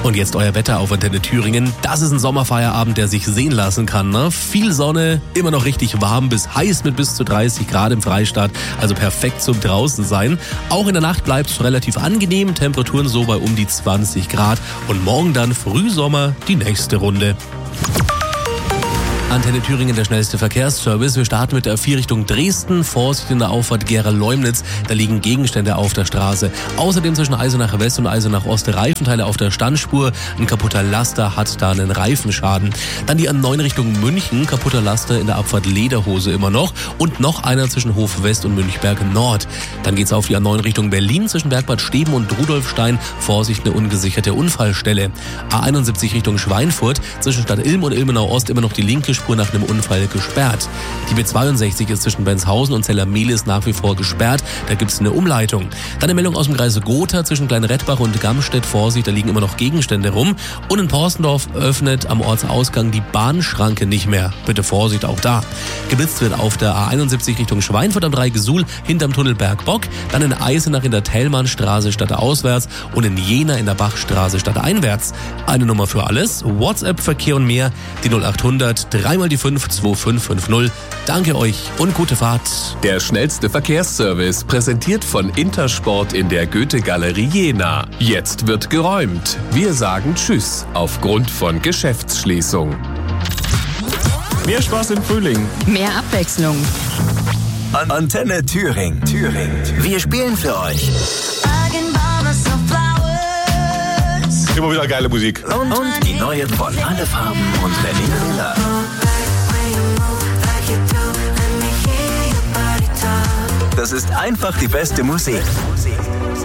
Und jetzt euer Wetter auf Antenne Thüringen. Das ist ein Sommerfeierabend, der sich sehen lassen kann. Ne? Viel Sonne, immer noch richtig warm bis heiß mit bis zu 30 Grad im Freistaat. Also perfekt zum draußen sein. Auch in der Nacht bleibt es relativ angenehm. Temperaturen so bei um die 20 Grad. Und morgen dann Frühsommer die nächste Runde. Antenne Thüringen, der schnellste Verkehrsservice. Wir starten mit der A4 Richtung Dresden. Vorsicht in der Auffahrt Gera-Leumnitz. Da liegen Gegenstände auf der Straße. Außerdem zwischen Eisenach West und Eisenach Ost Reifenteile auf der Standspur. Ein kaputter Laster hat da einen Reifenschaden. Dann die A9 Richtung München. Kaputter Laster in der Abfahrt Lederhose immer noch. Und noch einer zwischen Hof West und Münchberg Nord. Dann geht's auf die A9 Richtung Berlin zwischen Bergbad Steben und Rudolfstein. Vorsicht, eine ungesicherte Unfallstelle. A71 Richtung Schweinfurt. Zwischen Stadt Ilm und Ilmenau Ost immer noch die linke Spur nach einem Unfall gesperrt. Die B62 ist zwischen Benshausen und Zellermehlis nach wie vor gesperrt. Da gibt es eine Umleitung. Dann eine Meldung aus dem Kreise Gotha zwischen Kleinrettbach und Gamstedt. Vorsicht, da liegen immer noch Gegenstände rum. Und in Porstendorf öffnet am Ortsausgang die Bahnschranke nicht mehr. Bitte Vorsicht auch da. Geblitzt wird auf der A71 Richtung Schweinfurt am Dreigesuhl hinterm Tunnel Bergbock. Dann in Eisenach in der Tellmannstraße stadtauswärts und in Jena in der Bachstraße stadteinwärts. Eine Nummer für alles. WhatsApp-Verkehr und mehr. Die 0800 3 mal die 5 2550. Danke euch und gute Fahrt. Der schnellste Verkehrsservice, präsentiert von Intersport in der Goethe-Galerie Jena. Jetzt wird geräumt. Wir sagen Tschüss aufgrund von Geschäftsschließung. Mehr Spaß im Frühling. Mehr Abwechslung. Antenne Thüringen. Wir spielen für euch. Immer wieder geile Musik. Und die neuen von Alle Farben und Lenny Miller. Das ist einfach die beste Musik.